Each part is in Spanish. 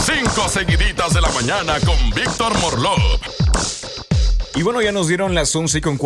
5 seguiditas de la mañana con Víctor Morlov. Y bueno, ya nos dieron las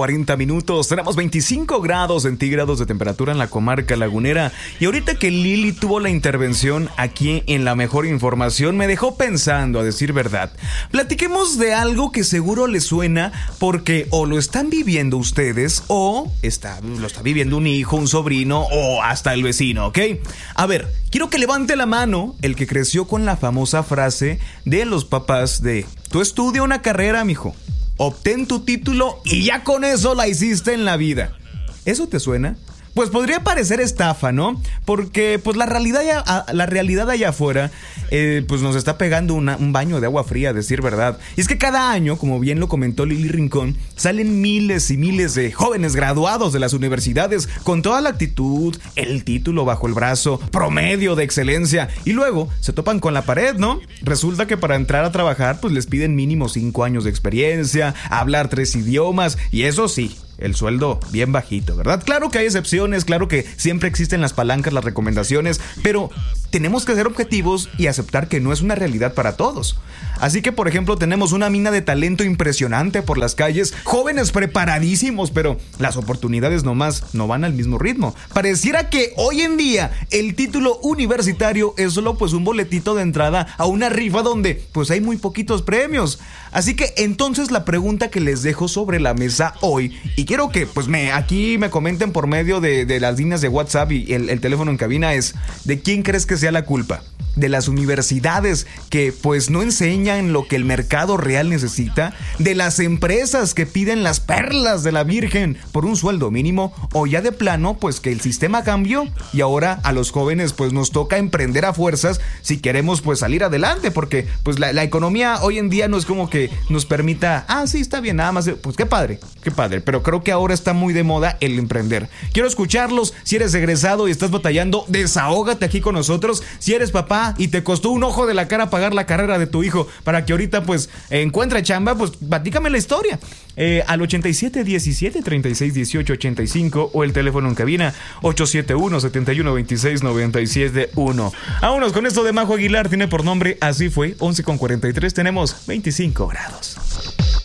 11:40. Tenemos 25 grados centígrados de temperatura en la comarca lagunera. Y ahorita que Lili tuvo la intervención aquí en La Mejor Información, me dejó pensando, a decir verdad. Platiquemos de algo que seguro les suena, porque o lo están viviendo ustedes, o lo está viviendo un hijo, un sobrino, o hasta el vecino, ¿ok? A ver, quiero que levante la mano el que creció con la famosa frase de los papás de: tú estudia una carrera, mijo. Obtén tu título y ya con eso la hiciste en la vida. ¿Eso te suena? Pues podría parecer estafa, ¿no? Porque pues la realidad allá afuera pues nos está pegando un baño de agua fría, a decir verdad. Y es que cada año, como bien lo comentó Lili Rincón, salen miles y miles de jóvenes graduados de las universidades con toda la actitud, el título bajo el brazo, promedio de excelencia, y luego se topan con la pared, ¿no? Resulta que para entrar a trabajar pues les piden mínimo 5 años de experiencia, hablar 3 idiomas, y eso sí, el sueldo bien bajito, ¿verdad? Claro que hay excepciones, claro que siempre existen las palancas, las recomendaciones, pero tenemos que ser objetivos y aceptar que no es una realidad para todos. Así que, por ejemplo, tenemos una mina de talento impresionante por las calles, jóvenes preparadísimos, pero las oportunidades nomás no van al mismo ritmo. Pareciera que hoy en día el título universitario es solo pues un boletito de entrada a una rifa donde pues hay muy poquitos premios. Así que entonces la pregunta que les dejo sobre la mesa hoy, y quiero que pues aquí me comenten por medio de las líneas de WhatsApp y el teléfono en cabina, es: ¿de quién crees que sea la culpa? ¿De las universidades que pues no enseñan lo que el mercado real necesita? ¿De las empresas que piden las perlas de la Virgen por un sueldo mínimo? ¿O ya de plano pues que el sistema cambió y ahora a los jóvenes pues nos toca emprender a fuerzas si queremos pues salir adelante? Porque pues la economía hoy en día no es como que nos permita, sí, está bien, nada más, pues qué padre, pero creo que ahora está muy de moda el emprender. Quiero escucharlos. Si eres egresado y estás batallando, desahógate aquí con nosotros. Si eres papá y te costó un ojo de la cara pagar la carrera de tu hijo para que ahorita pues encuentre chamba, pues platícame la historia. Al 87 17 36 18 85 o el teléfono en cabina 871 71 26 97 1. Vámonos con esto de Majo Aguilar, tiene por nombre Así Fue. 11:43, tenemos 25 grados.